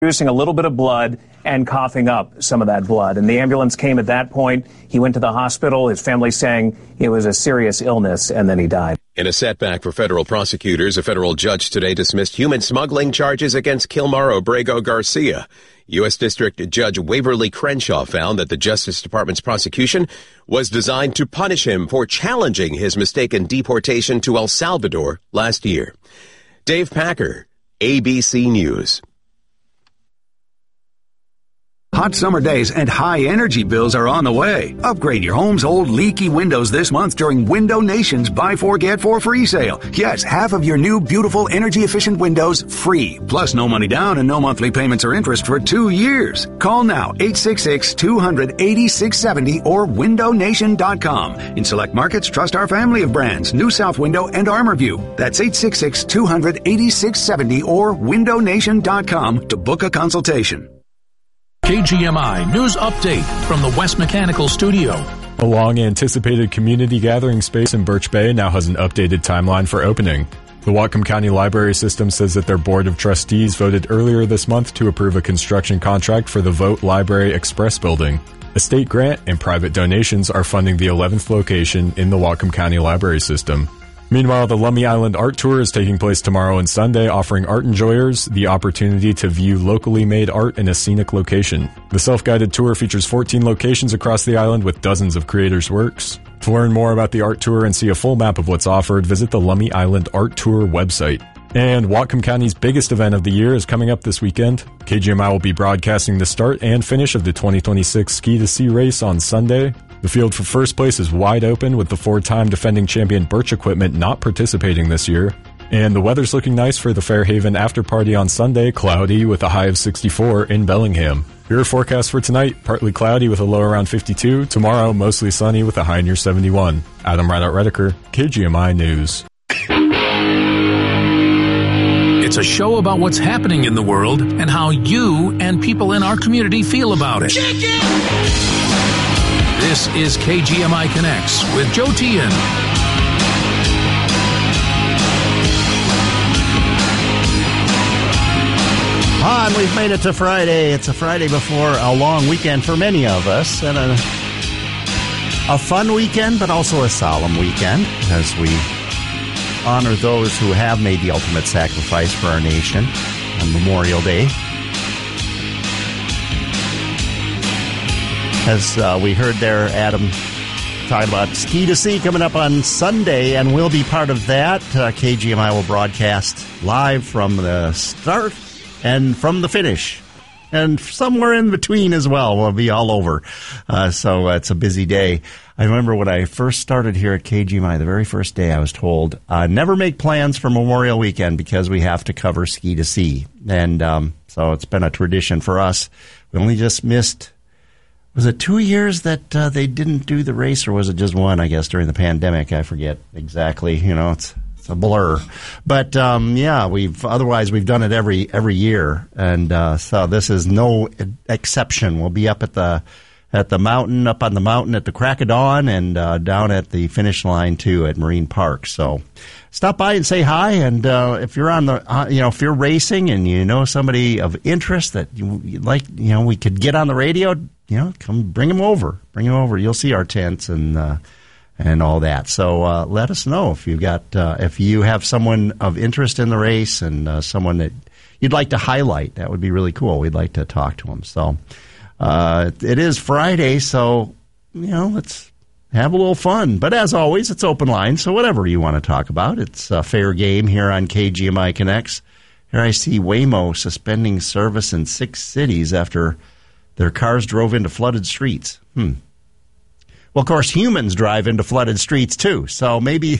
producing a little bit of blood and coughing up some of that blood. And the ambulance came at that point. He went to the hospital, his family saying it was a serious illness, and then he died. In a setback for federal prosecutors, a federal judge today dismissed human smuggling charges against Kilmar Obrego Garcia. U.S. District Judge Waverly Crenshaw found that the Justice Department's prosecution was designed to punish him for challenging his mistaken deportation to El Salvador last year. Dave Packer, ABC News. Hot summer days and high energy bills are on the way. Upgrade your home's old leaky windows this month during Window Nation's Buy 4 Get 4 free sale. Yes, half of your new beautiful energy efficient windows free. Plus no money down and no monthly payments or interest for 2 years. Call now 866-200-8670 or windownation.com. In select markets, trust our family of brands, New South Window and ArmorView. That's 866-200-8670 or windownation.com to book a consultation. KGMI News Update from the West Mechanical Studio. A long-anticipated community gathering space in Birch Bay now has an updated timeline for opening. The Whatcom County Library System says that their Board of Trustees voted earlier this month to approve a construction contract for the Vote Library Express building. A state grant and private donations are funding the 11th location in the Whatcom County Library System. Meanwhile, the Lummi Island Art Tour is taking place tomorrow and Sunday, offering art enjoyers the opportunity to view locally made art in a scenic location. The self-guided tour features 14 locations across the island with dozens of creators' works. To learn more about the art tour and see a full map of what's offered, visit the Lummi Island Art Tour website. And Whatcom County's biggest event of the year is coming up this weekend. KGMI will be broadcasting the start and finish of the 2026 Ski to Sea race on Sunday. The field for first place is wide open, with the 4-time defending champion Birch Equipment not participating this year. And the weather's looking nice for the Fairhaven after party on Sunday, cloudy with a high of 64 in Bellingham. Your forecast for tonight, partly cloudy with a low around 52. Tomorrow, mostly sunny with a high near 71. Adam Rideout-Redeker, KGMI News. It's a show about what's happening in the world and how you and people in our community feel about it. Chicken! This is KGMI Connects with Joe Tian. And we've made it to Friday. It's a Friday before a long weekend for many of us, and a fun weekend, but also a solemn weekend as we honor those who have made the ultimate sacrifice for our nation on Memorial Day. As we heard there, Adam talking about Ski to Sea coming up on Sunday, and we'll be part of that. KGMI will broadcast live from the start and from the finish, and somewhere in between as well. We'll be all over. So it's a busy day. I remember when I first started here at KGMI, the very first day I was told, never make plans for Memorial Weekend because we have to cover Ski to Sea. And so it's been a tradition for us. We only just missed... Was it 2 years that they didn't do the race, or was it just one, I guess, during the pandemic? I forget exactly. You know, it's a blur. But, yeah, we've done it every year. And so this is no exception. We'll be up at the mountain, up on the mountain at the crack of dawn, and down at the finish line, too, at Marine Park. So stop by and say hi. And if you're on the, if you're racing and you know somebody of interest that you'd like, we could get on the radio, come bring them over. Bring them over. You'll see our tents and all that. So let us know if if you have someone of interest in the race and someone that you'd like to highlight. That would be really cool. We'd like to talk to them. So it is Friday, so let's have a little fun. But as always, it's open line. So whatever you want to talk about, it's fair game here on KGMI Connects. Here I see Waymo suspending service in 6 cities after their cars drove into flooded streets. Well, of course, humans drive into flooded streets, too. So maybe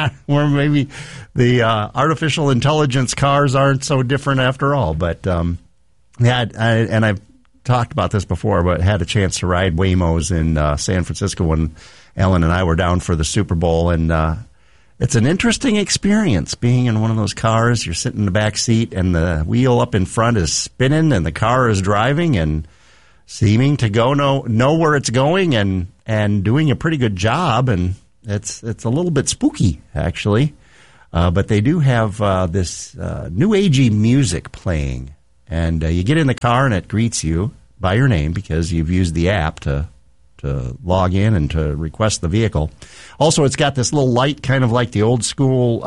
the artificial intelligence cars aren't so different after all. But, and I've talked about this before, but had a chance to ride Waymos in San Francisco when Ellen and I were down for the Super Bowl. And it's an interesting experience being in one of those cars. You're sitting in the back seat, and the wheel up in front is spinning, and the car is driving and seeming to know where it's going and doing a pretty good job, and it's a little bit spooky actually, but they do have this new agey music playing, And you get in the car, and it greets you by your name because you've used the app to log in and to request the vehicle. Also, it's got this little light, kind of like the old school,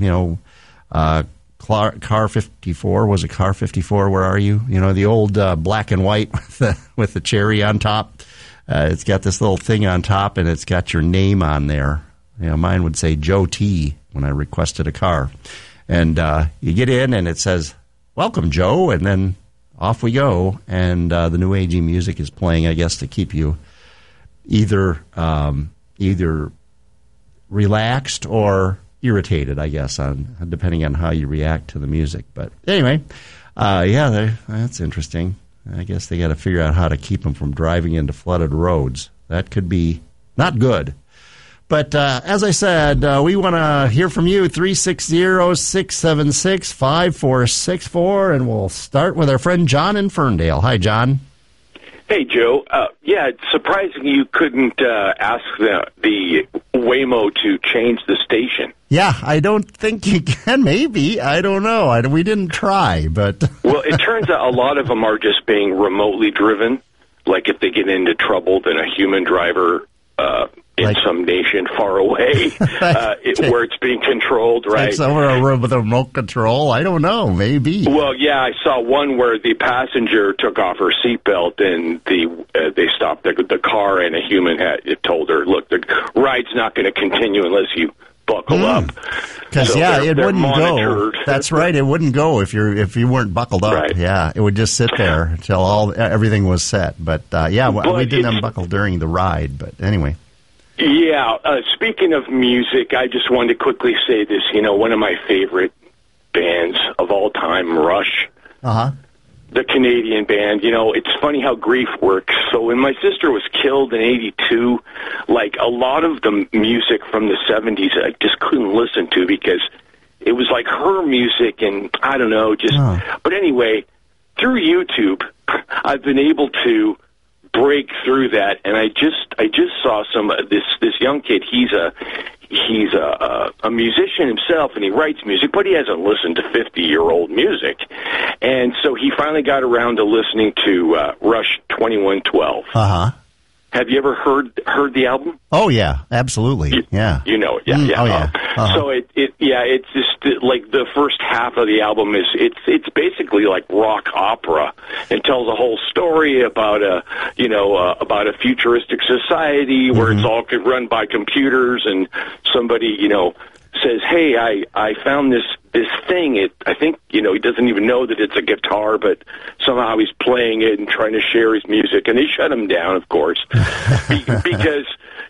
Car 54. Was it Car 54? Where are you? You know, the old black and white with the cherry on top. It's got this little thing on top, and it's got your name on there. You know, mine would say Joe T. when I requested a car. And you get in, and it says, "Welcome, Joe," and then off we go. And the new agey music is playing, I guess, to keep you either relaxed or irritated, I guess, depending on how you react to the music. But anyway, that's interesting. I guess they got to figure out how to keep them from driving into flooded roads. That could be not good. But as I said, we want to hear from you, 360-676-5464, and we'll start with our friend John in Ferndale. Hi, John. Hey, Joe. It's surprising you couldn't ask the Waymo to change the station. Yeah, I don't think you can. Maybe. I don't know. We didn't try, but... Well, it turns out a lot of them are just being remotely driven. Like if they get into trouble, then a human driver in some nation far away where it's being controlled, right? Takes over with a remote control? I don't know. Maybe. Well, yeah, I saw one where the passenger took off her seatbelt and they stopped the car, and a human had told her, "Look, the ride's not going to continue unless you buckle up." Because it wouldn't monitored. Go. That's right. It wouldn't go if you weren't buckled up. Right. Yeah, it would just sit there until everything was set. But we didn't unbuckle during the ride. But anyway. Yeah. Speaking of music, I just wanted to quickly say this. You know, one of my favorite bands of all time, Rush. The Canadian band. You know, it's funny how grief works. So when my sister was killed in 82, like a lot of the music from the 70s I just couldn't listen to because it was like her music and I don't know, But anyway, through YouTube, I've been able to break through that, and I just saw this young kid. He's a musician himself, and he writes music, but he hasn't listened to 50-year-old music. And so he finally got around to listening to Rush 2112. Have you ever heard the album? Oh yeah, absolutely. You know it. Yeah. Oh yeah. So it's just like the first half of the album it's basically like rock opera. It tells a whole story about a futuristic society where it's all run by computers, and somebody says, "Hey, I found this thing." I think he doesn't even know that it's a guitar, but somehow he's playing it and trying to share his music, and they shut him down, of course, because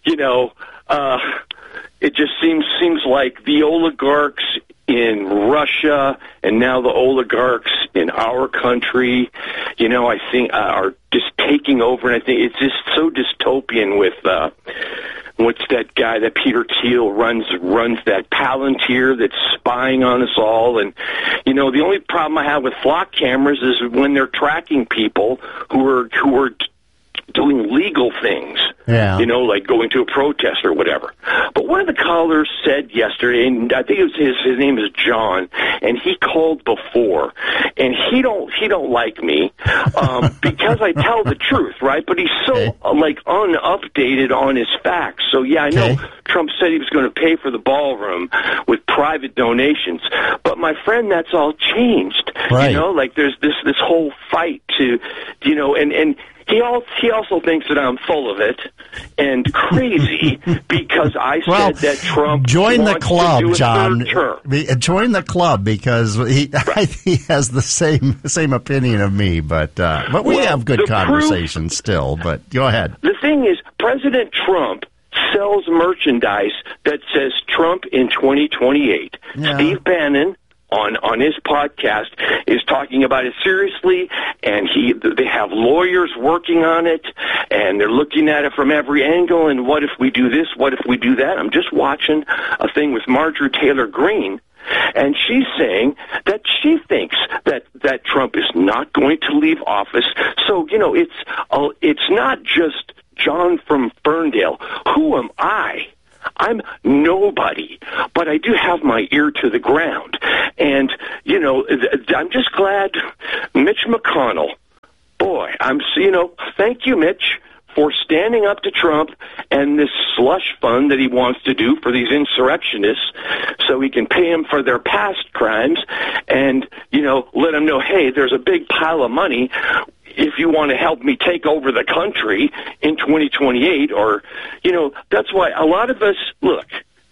it just seems like the oligarchs in Russia and now the oligarchs in our country, I think are just taking over, and I think it's just so dystopian with. What's that guy that Peter Thiel runs that Palantir that's spying on us all? And, the only problem I have with flock cameras is when they're tracking people who are doing legal things, like going to a protest or whatever. But one of the callers said yesterday, and I think it was his name is John, and he called before, and he don't like me because I tell the truth, right? But he's so unupdated on his facts. So I know Trump said he was going to pay for the ballroom with private donations, but my friend, that's all changed. Right. Like there's this whole fight to, and. He also thinks that I'm full of it and crazy because I said that Trump join the club, to do a John. third term. Join the club because he has the same opinion of me, but we have good conversations still. But go ahead. The thing is, President Trump sells merchandise that says Trump in 2028. Yeah. Steve Bannon on his podcast is talking about it seriously, and they have lawyers working on it, and they're looking at it from every angle, and what if we do this, what if we do that? I'm just watching a thing with Marjorie Taylor Greene, and she's saying that she thinks that Trump is not going to leave office. So, it's not just John from Ferndale. Who am I? I'm nobody, but I do have my ear to the ground. And, you know, I'm just glad Mitch McConnell, boy, thank you, Mitch, for standing up to Trump and this slush fund that he wants to do for these insurrectionists so he can pay them for their past crimes and, you know, let them know, hey, there's a big pile of money if you want to help me take over the country in 2028 or, you know, that's why a lot of us, look,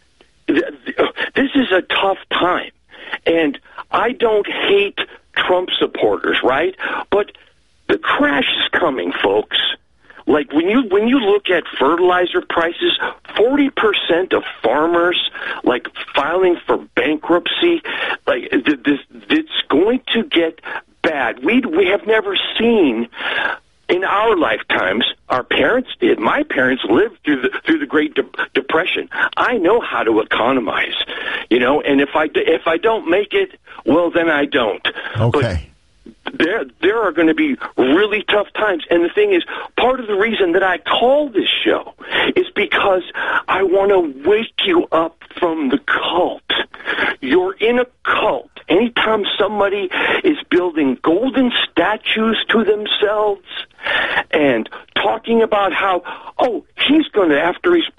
this is a tough time. And I don't hate Trump supporters, right? But the crash is coming, folks. Like when you look at fertilizer prices, 40% of farmers like filing for bankruptcy. Like it's going to get bad. We have never seen in our lifetimes. Our parents did. My parents lived through the Great Depression. I know how to economize, you know. And if I don't make it, well, then I don't. Okay. But there are going to be really tough times. And the thing is, part of the reason that I call this show is because I want to wake you up from the cult. You're in a cult. Anytime somebody is building golden statues to themselves and talking about how, oh, he's going to, after he's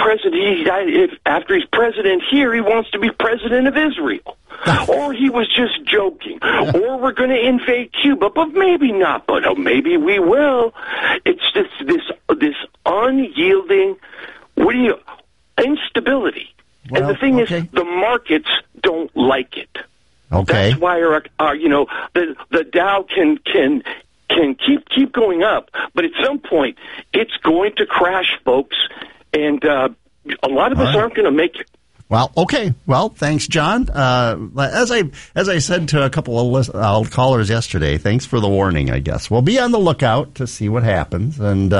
president here, he wants to be president of Israel. Or he was just joking. Or we're going to invade Cuba, but maybe not. But maybe we will. It's just this unyielding, instability. Well, and the thing is, the markets don't like it. Okay. That's why the Dow can keep going up, but at some point it's going to crash, folks, and a lot of us aren't going to make it. Well, okay. Well, thanks, John. As I said to a couple of callers yesterday, thanks for the warning, I guess. We'll be on the lookout to see what happens. And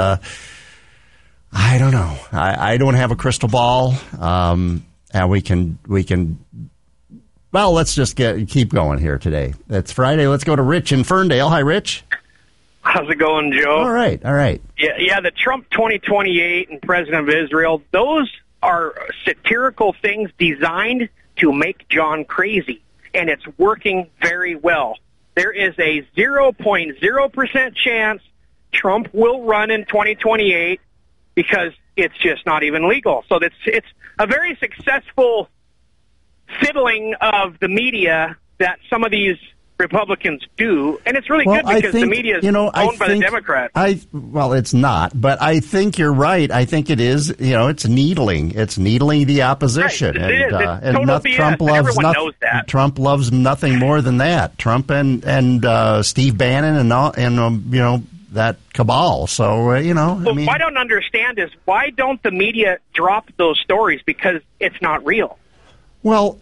I don't know. I don't have a crystal ball. And we can. Well, let's just keep going here today. It's Friday. Let's go to Rich in Ferndale. Hi, Rich. How's it going, Joe? All right. Yeah. The Trump 2028 and President of Israel, those are satirical things designed to make John crazy, and it's working very well. There is a 0.0% chance Trump will run in 2028 because it's just not even legal. So it's a very successful fiddling of the media that some of these Republicans do, and it's really good because the media is owned by the Democrats. Well, it's not, but I think you're right. I think it is. It's needling. It's needling the opposition. Right. It is. It's total BS, Trump loves everyone knows that. Trump loves nothing more than that. Trump and Steve Bannon and that cabal. So what I don't understand is why don't the media drop those stories because it's not real. Well.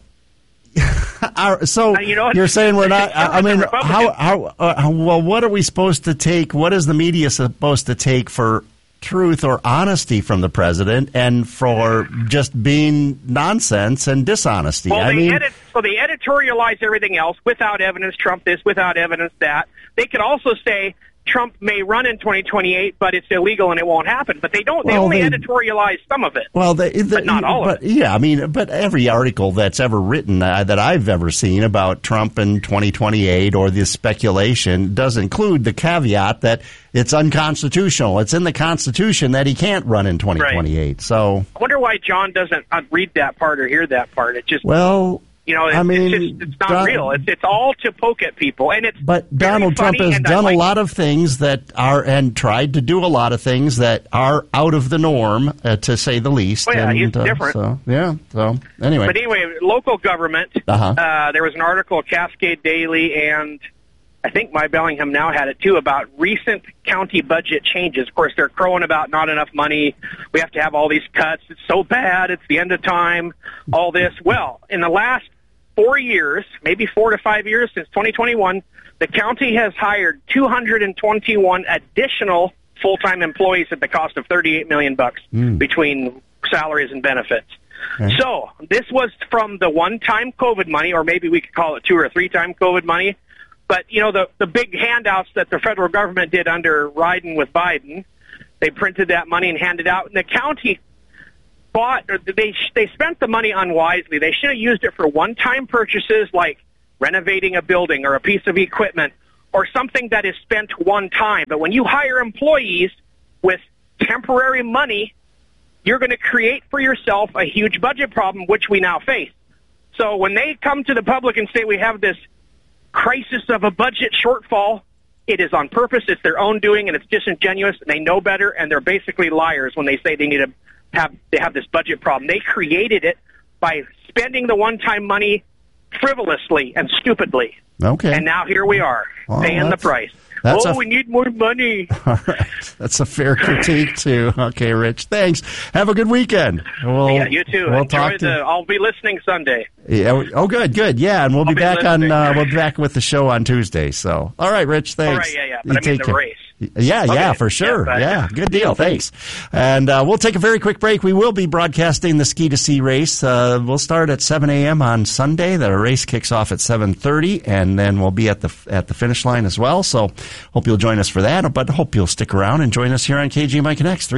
So you're saying we're not. I mean, well, what are we supposed to take? What is the media supposed to take for truth or honesty from the president, and for just being nonsense and dishonesty? Well, they editorialize everything else without evidence. Trump this, without evidence that. They could also say Trump may run in 2028, but it's illegal and it won't happen. But they don't. They only editorialize some of it. Well, but not all of it. Yeah, I mean, but every article that's ever written that I've ever seen about Trump in 2028 or this speculation does include the caveat that it's unconstitutional. It's in the Constitution that he can't run in 2028. Right. So I wonder why John doesn't read that part or hear that part. It just it's not real. It's all to poke at people, and it's. But Donald Trump has done a lot of things that are, and tried to do a lot of things that are out of the norm, to say the least. Well, yeah, he's different. So anyway. But anyway, local government. There was an article, Cascade Daily, and I think My Bellingham Now had it too, about recent county budget changes. Of course, they're crowing about not enough money. We have to have all these cuts. It's so bad. It's the end of time. All this. Well, in the last 4 years, maybe 4 to 5 years, since 2021, the county has hired 221 additional full-time employees at the cost of $38 million between salaries and benefits. Okay. So this was from the one-time COVID money, or maybe we could call it 2 or 3 time COVID money. But, the big handouts that the federal government did under riding with Biden, they printed that money and handed out. And the county they spent the money unwisely. They should have used it for one-time purchases like renovating a building or a piece of equipment or something that is spent one time. But when you hire employees with temporary money, you're going to create for yourself a huge budget problem, which we now face. So when they come to the public and say we have this crisis of a budget shortfall, it is on purpose, it's their own doing, and it's disingenuous, and they know better, and they're basically liars when they say they have this budget problem. They created it by spending the one-time money frivolously and stupidly. Okay. And now here we are, paying the price. We need more money. All right. That's a fair critique, too. Okay, Rich. Thanks. Have a good weekend. You too. I'll be listening Sunday. Yeah. Oh, good. Yeah, and we'll be back with the show on Tuesday. So, all right, Rich. Thanks. All right, yeah. But I mean the race. Yeah, for sure. Yeah, good deal. Thanks. And we'll take a very quick break. We will be broadcasting the Ski to Sea race. We'll start at 7 a.m. on Sunday. The race kicks off at 7:30, and then we'll be at the finish line as well. So hope you'll join us for that, but hope you'll stick around and join us here on KGMI Connects,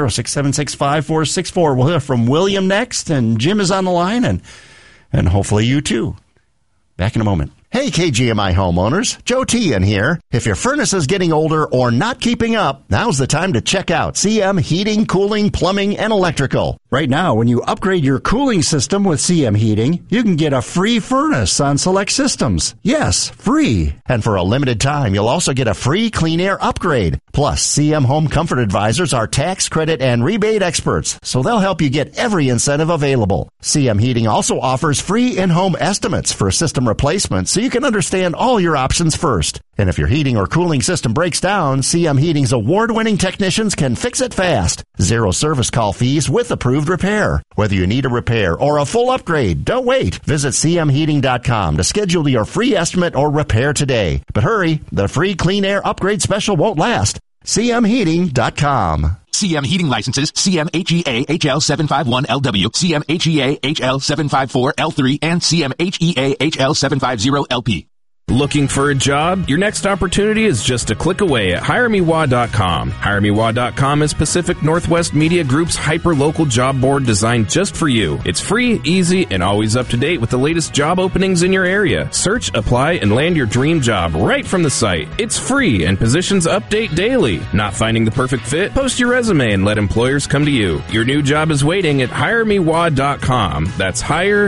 360-676-5464. We'll hear from William next, and Jim is on the line, and hopefully you too. Back in a moment. Hey, KGMI homeowners, Joe Tian here. If your furnace is getting older or not keeping up, now's the time to check out CM Heating, Cooling, Plumbing, and Electrical. Right now, when you upgrade your cooling system with CM Heating, you can get a free furnace on select systems. Yes, free. And for a limited time, you'll also get a free clean air upgrade. Plus, CM Home Comfort Advisors are tax credit and rebate experts, so they'll help you get every incentive available. CM Heating also offers free in-home estimates for system replacements, so you can understand all your options first. And if your heating or cooling system breaks down, CM Heating's award-winning technicians can fix it fast. Zero service call fees with approved repair. Whether you need a repair or a full upgrade, don't wait. Visit cmheating.com to schedule your free estimate or repair today. But hurry, the free clean air upgrade special won't last. cmheating.com. CM Heating licenses CMHEA HL751LW, CMHEA HL754L3, and CMHEA HL750LP. Looking for a job? Your next opportunity is just a click away at HireMeWa.com. HireMeWa.com is Pacific Northwest Media Group's hyper-local job board designed just for you. It's free, easy, and always up to date with the latest job openings in your area. Search, apply, and land your dream job right from the site. It's free, and positions update daily. Not finding the perfect fit? Post your resume and let employers come to you. Your new job is waiting at HireMeWa.com. That's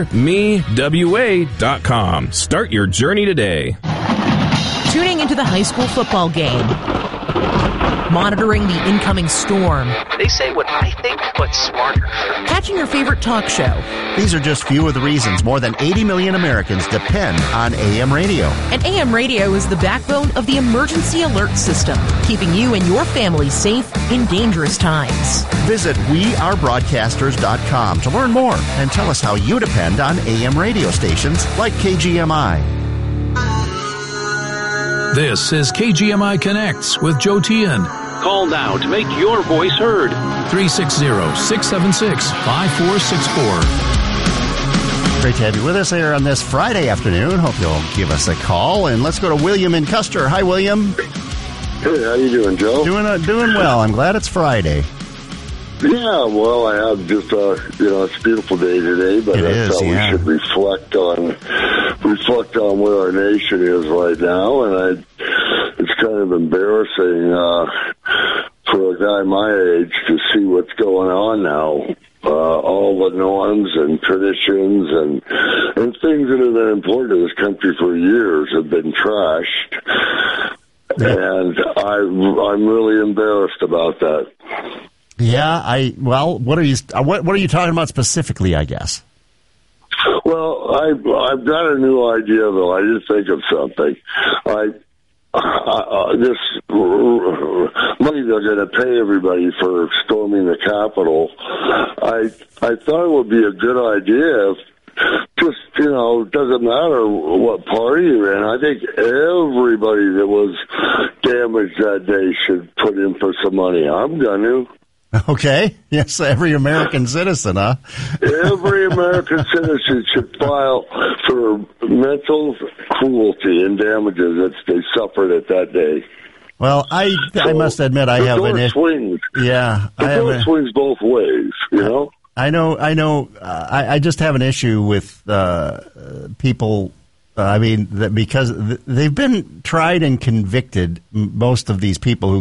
HireMeWA.com. Start your journey today. Tuning into the high school football game. Monitoring the incoming storm. They say what I think, but smarter. Catching your favorite talk show. These are just few of the reasons more than 80 million Americans depend on AM radio. And AM radio is the backbone of the emergency alert system, keeping you and your family safe in dangerous times. Visit wearebroadcasters.com to learn more and tell us how you depend on AM radio stations like KGMI. This is KGMI Connects with Joe Tian. Call now to make your voice heard. 360-676-5464. Great to have you with us here on this Friday afternoon. Hope you'll give us a call. And let's go to William in Custer. Hi, William. Hey, how you doing, Joe? Doing well. I'm glad it's Friday. Yeah, well, I have just it's a beautiful day today, but that's how we should reflect on where our nation is right now, and it's kind of embarrassing for a guy my age to see what's going on now. All the norms and traditions and things that have been important to this country for years have been trashed, and I'm really embarrassed about that. Yeah, what are you talking about specifically, I guess? Well, I've got a new idea, though. I just think of something. This money they're going to pay everybody for storming the Capitol, I thought it would be a good idea if just, it doesn't matter what party you're in. I think everybody that was damaged that day should put in for some money. I'm going to. Okay. Yes, every American citizen, huh? Every American citizen should file for mental cruelty and damages that they suffered at that day. Well, I must admit I have an issue. Swings. Yeah. The door swings both ways, I know. I just have an issue with people. Because they've been tried and convicted. Most of these people who